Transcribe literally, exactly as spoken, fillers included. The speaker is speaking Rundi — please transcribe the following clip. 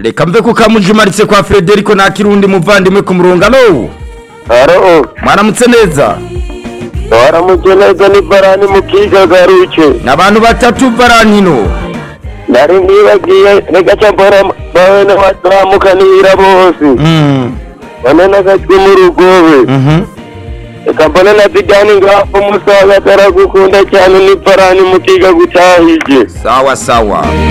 reka mve ko kamujumaritse kwa Frederico na Kirundi muvandimwe ku murongo. Alo Aro mwaramutse neza? waramutse neza ni Barani Mukiga garuke Nabantu batatu Baranino nari nibagiye reka cyambara bana batamukanira bose mm bane nakajwe mu rugobe mhm reka mbona na bidani ngaho umusaza taragukunda cyane ni Barani Mukiga gutahije. sawa sawa.